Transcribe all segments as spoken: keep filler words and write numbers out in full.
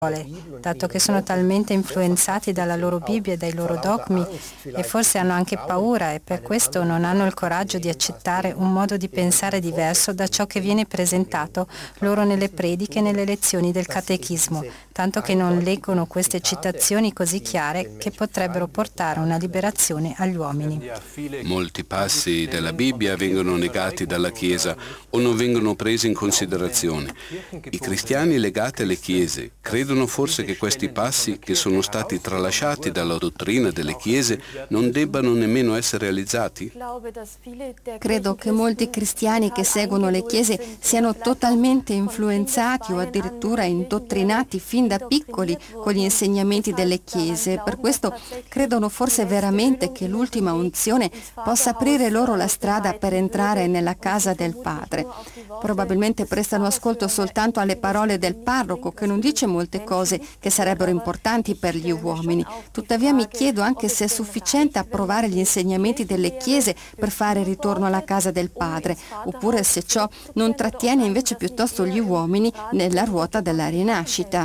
dato che sono talmente influenzati dalla loro Bibbia e dai loro dogmi e forse hanno anche paura e per questo non hanno il coraggio di accettare un modo di pensare diverso da ciò che viene presentato loro nelle prediche e nelle lezioni del catechismo, tanto che non leggono queste citazioni così chiare che potrebbero portare una liberazione agli uomini. Molti passi della Bibbia vengono negati dalla Chiesa o non vengono presi in considerazione. I cristiani legati alle chiese credono forse che questi passi che sono stati tralasciati dalla dottrina delle chiese non debbano nemmeno essere realizzati? Credo che molti cristiani che seguono le chiese siano totalmente influenzati o addirittura indottrinati fin da piccoli con gli insegnamenti delle chiese. Per questo credono forse veramente che l'ultima unzione possa aprire loro la strada per entrare nella casa del Padre. Probabilmente prestano ascolto soltanto alle parole del parroco, che non dice molte cose che sarebbero importanti per gli uomini. Tuttavia mi chiedo anche se è sufficiente approvare gli insegnamenti delle chiese per fare ritorno alla casa del Padre, oppure se ciò non trattiene invece piuttosto gli uomini nella ruota della rinascita.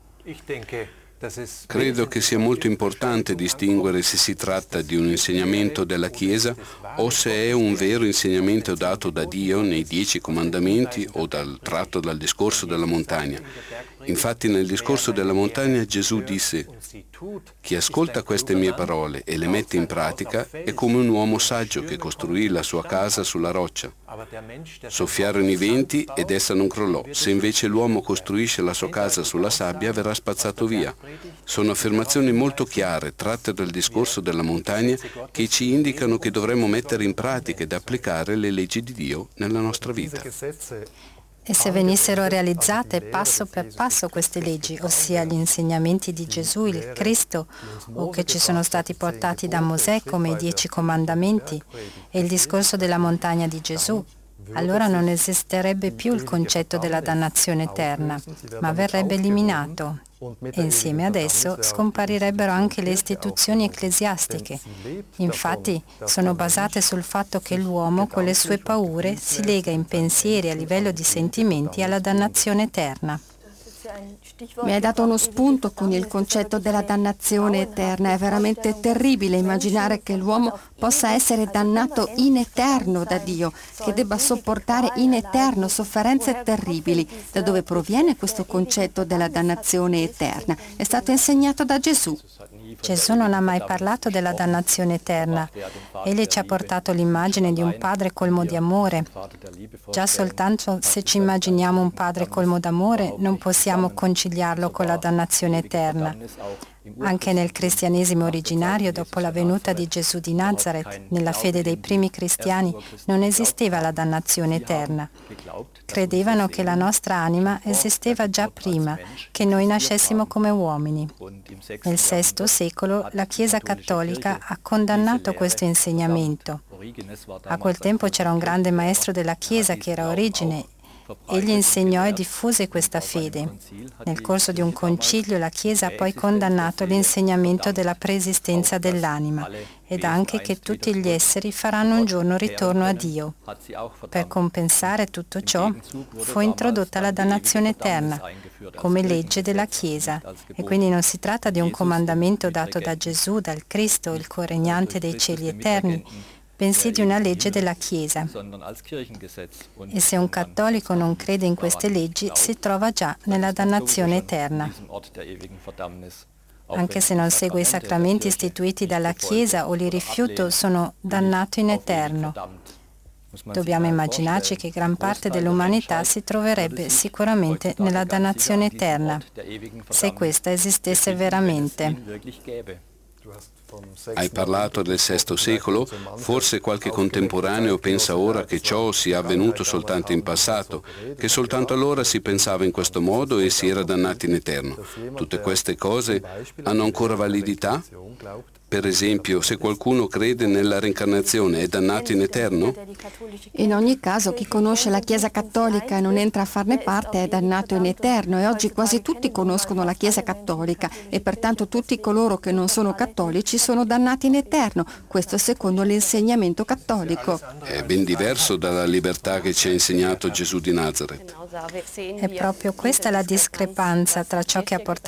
Credo che sia molto importante distinguere se si tratta di un insegnamento della Chiesa o se è un vero insegnamento dato da Dio nei Dieci Comandamenti o dal, tratto dal discorso della montagna. Infatti nel discorso della montagna Gesù disse: «Chi ascolta queste mie parole e le mette in pratica è come un uomo saggio che costruì la sua casa sulla roccia. Soffiarono i venti ed essa non crollò. Se invece l'uomo costruisce la sua casa sulla sabbia verrà spazzato via». Sono affermazioni molto chiare, tratte dal discorso della montagna, che ci indicano che dovremmo mettere in pratica ed applicare le leggi di Dio nella nostra vita. E se venissero realizzate passo per passo queste leggi, ossia gli insegnamenti di Gesù, il Cristo, o che ci sono stati portati da Mosè come i Dieci Comandamenti e il discorso della montagna di Gesù, allora non esisterebbe più il concetto della dannazione eterna, ma verrebbe eliminato. E insieme ad esso scomparirebbero anche le istituzioni ecclesiastiche. Infatti sono basate sul fatto che l'uomo con le sue paure si lega in pensieri a livello di sentimenti alla dannazione eterna. Mi hai dato uno spunto con il concetto della dannazione eterna. È veramente terribile immaginare che l'uomo possa essere dannato in eterno da Dio, che debba sopportare in eterno sofferenze terribili. Da dove proviene questo concetto della dannazione eterna? È stato insegnato da Gesù. Gesù non ha mai parlato della dannazione eterna. Egli ci ha portato l'immagine di un padre colmo di amore. Già soltanto se ci immaginiamo un padre colmo d'amore non possiamo conciliarlo con la dannazione eterna. Anche nel cristianesimo originario, dopo la venuta di Gesù di Nazaret, nella fede dei primi cristiani, non esisteva la dannazione eterna. Credevano che la nostra anima esisteva già prima, che noi nascessimo come uomini. Nel sesto secolo la Chiesa cattolica ha condannato questo insegnamento. A quel tempo c'era un grande maestro della Chiesa che era Origene. Egli insegnò e diffuse questa fede. Nel corso di un concilio la Chiesa ha poi condannato l'insegnamento della preesistenza dell'anima ed anche che tutti gli esseri faranno un giorno ritorno a Dio. Per compensare tutto ciò fu introdotta la dannazione eterna come legge della Chiesa e quindi non si tratta di un comandamento dato da Gesù, dal Cristo, il coregnante dei cieli eterni, bensì di una legge della Chiesa. E se un cattolico non crede in queste leggi, si trova già nella dannazione eterna. Anche se non segue i sacramenti istituiti dalla Chiesa o li rifiuto, sono dannato in eterno. Dobbiamo immaginarci che gran parte dell'umanità si troverebbe sicuramente nella dannazione eterna, se questa esistesse veramente. Hai parlato del sesto secolo? Forse qualche contemporaneo pensa ora che ciò sia avvenuto soltanto in passato, che soltanto allora si pensava in questo modo e si era dannati in eterno. Tutte queste cose hanno ancora validità? Per esempio, se qualcuno crede nella reincarnazione è dannato in eterno? In ogni caso, chi conosce la Chiesa cattolica e non entra a farne parte è dannato in eterno, e oggi quasi tutti conoscono la Chiesa cattolica e pertanto tutti coloro che non sono cattolici ci sono dannati in eterno, questo secondo l'insegnamento cattolico. È ben diverso dalla libertà che ci ha insegnato Gesù di Nazareth. È proprio questa la discrepanza tra ciò che ha portato